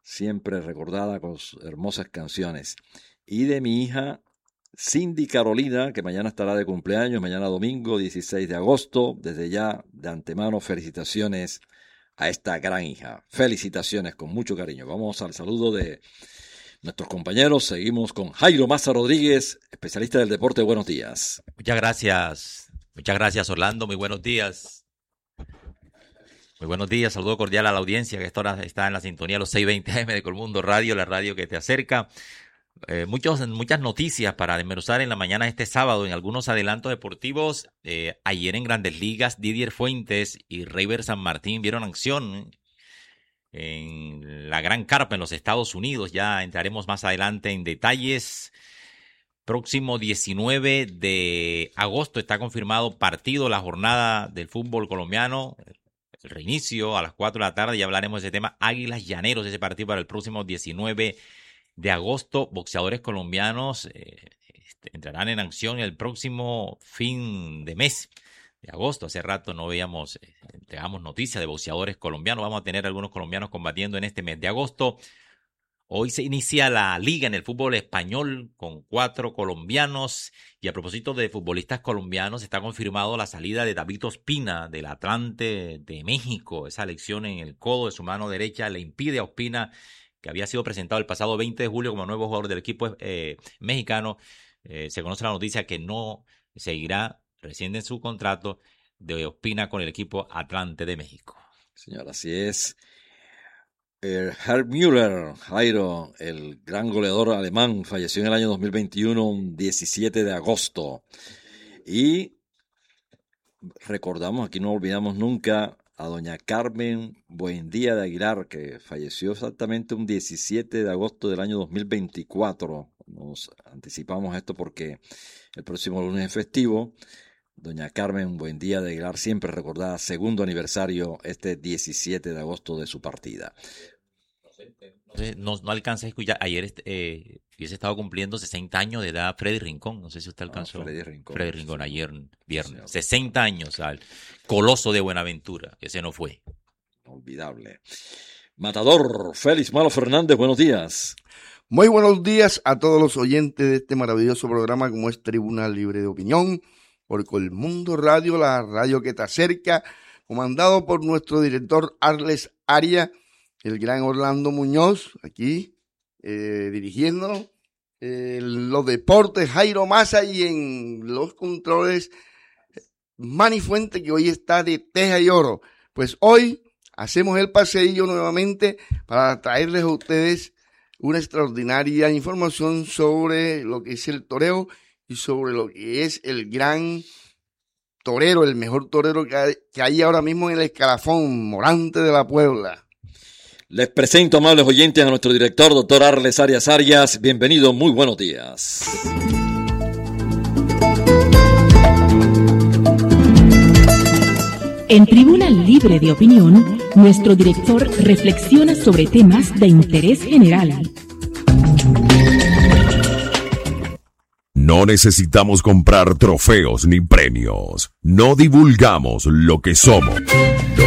siempre recordada con sus hermosas canciones. Y de mi hija Cindy Carolina, que mañana estará de cumpleaños, mañana domingo 16 de agosto. Desde ya, de antemano, felicitaciones a esta gran hija. Felicitaciones con mucho cariño. Vamos al saludo de nuestros compañeros. Seguimos con Jairo Maza Rodríguez, especialista del deporte. Buenos días. Muchas gracias Orlando, muy buenos días. Muy buenos días, saludo cordial a la audiencia que esta hora está en la sintonía de los 620 AM de Colmundo Radio, la radio que te acerca. Muchas noticias para desmenuzar en la mañana de este sábado en algunos adelantos deportivos. Ayer en Grandes Ligas, Didier Fuentes y Reiber San Martín vieron acción en la Gran Carpa en los Estados Unidos. Ya entraremos más adelante en detalles. Próximo 19 de agosto está confirmado partido, la jornada del fútbol colombiano. El reinicio a las 4 de la tarde, ya hablaremos de ese tema. Águilas Llaneros, ese partido para el próximo 19 de agosto. Boxeadores colombianos entrarán en acción el próximo fin de mes de agosto. Hace rato no entregamos noticias de boxeadores colombianos. Vamos a tener algunos colombianos combatiendo en este mes de agosto. Hoy se inicia la liga en el fútbol español con 4 colombianos. Y a propósito de futbolistas colombianos, está confirmado la salida de David Ospina del Atlante de México. Esa lesión en el codo de su mano derecha le impide a Ospina, que había sido presentado el pasado 20 de julio como nuevo jugador del equipo mexicano. Se conoce la noticia que no seguirá, rescinde su contrato de Ospina con el equipo Atlante de México. Señor, así es. Herr Müller, Jairo, el gran goleador alemán, falleció en el año 2021, un 17 de agosto. Y recordamos, aquí no olvidamos nunca, a doña Carmen Buendía de Aguilar, que falleció exactamente un 17 de agosto del año 2024. Nos anticipamos esto porque el próximo lunes es festivo. Doña Carmen Buendía de Aguilar, siempre recordada, segundo aniversario este 17 de agosto de su partida. No alcancé a escuchar. Ayer hubiese estado cumpliendo 60 años de edad Freddy Rincón. No sé si usted alcanzó. Freddy Rincón, sí. Ayer viernes. Señor. 60 años al coloso de Buenaventura. Ese no fue. Olvidable. Matador, Félix Malo Fernández, buenos días. Muy buenos días a todos los oyentes de este maravilloso programa como es Tribuna Libre de Opinión por Colmundo Radio, la radio que te acerca, comandado por nuestro director Arles Aria, el gran Orlando Muñoz, aquí dirigiendo los deportes, Jairo Maza, y en los controles Manny Fuente, que hoy está de teja y oro. Pues hoy hacemos el paseillo nuevamente para traerles a ustedes una extraordinaria información sobre lo que es el toreo y sobre lo que es el gran torero, el mejor torero que hay ahora mismo en el escalafón, Morante de la Puebla. Les presento, amables oyentes, a nuestro director, doctor Arles Arias. Bienvenido, muy buenos días. En Tribuna Libre de Opinión, nuestro director reflexiona sobre temas de interés general. No necesitamos comprar trofeos ni premios. No divulgamos lo que somos.